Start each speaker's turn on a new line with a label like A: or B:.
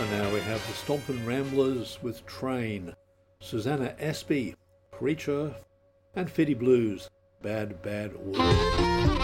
A: now we have the Stompin' Ramblers with Train, Susanna Espy, Preacher, and Fitty Blues, Bad Bad World.